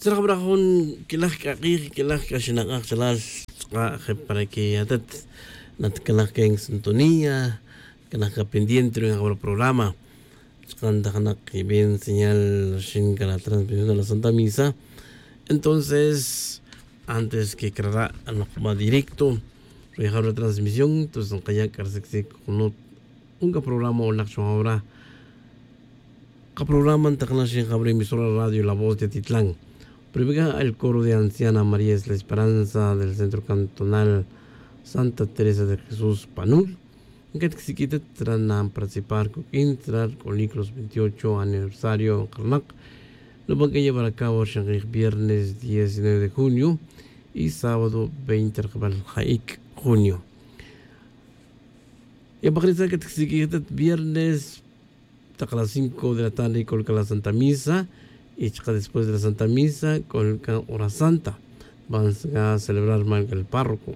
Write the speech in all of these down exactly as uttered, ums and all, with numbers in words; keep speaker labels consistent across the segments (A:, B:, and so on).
A: Trabrahon kilah kakir kilah kasinakak salas para que atat nat kilah que en sintonía kilah que pendiente en el programa cuando kanak que bien señal sin la transmisión de la Santa Misa. Entonces antes que creara al directo dejar la transmisión entonces no kaya karsik con un programa o la acción ahora que programa en takna sin abre emisora radio La Voz de Titlán. Primero el coro de anciana María es la Esperanza del Centro Cantonal Santa Teresa de Jesús Panul. Que se quita tran participar con entrar con los veintiocho aniversario Karnak. Lo van a llevar a cabo el viernes diecinueve de junio y sábado veinte de junio. Y a partir de que se quita viernes a las cinco de la tarde con la Santa Misa. Y después de la Santa Misa, con la hora santa, van a celebrar más el párroco.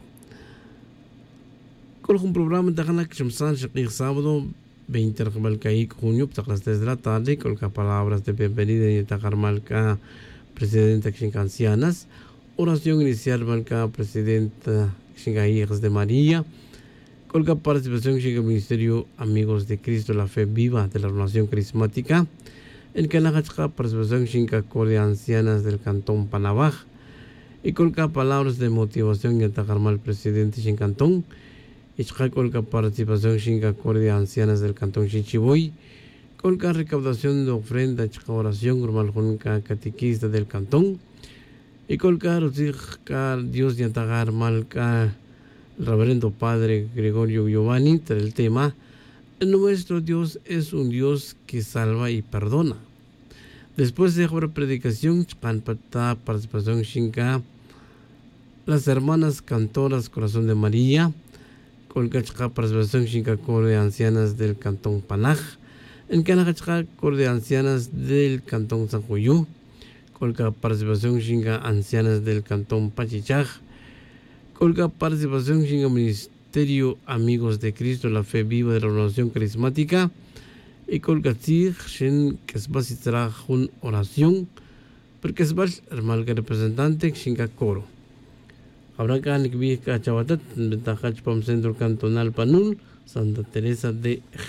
A: Con un programa de la que se sábado veinte de junio, a las tres de la tarde, con las palabras de bienvenida y de Malca, presidenta de ancianas, oración inicial Malca, presidenta de Hijas de María, con la participación del Ministerio Amigos de Cristo, la Fe Viva de la Renovación Carismática. En que la participación chinca de ancianas del Cantón Panabaj y colca palabras de motivación y atacar al presidente sin cantón y colca participación chinca de ancianas del Cantón Chichiboy colca recaudación de ofrenda chica oración normal junca catequista del cantón y colca Dios y atacar malca el reverendo padre Gregorio Giovanni tras el tema. Nuestro Dios es un Dios que salva y perdona. Después de la predicación, participación chinca las hermanas cantoras Corazón de María, con la participación chinca coro de ancianas del Cantón Panaj, en que la coro de ancianas del Cantón San Juyú, con la participación chinca ancianas del Cantón Pachichaj, con la participación chinca Ministerio Amigos de Cristo, la Fe Viva de la Renovación Carismática, y con la que se va a hacer una oración, porque es el representante de coro. Habrá que ver que Chabatat, Centro Cantonal Panul, Santa Teresa de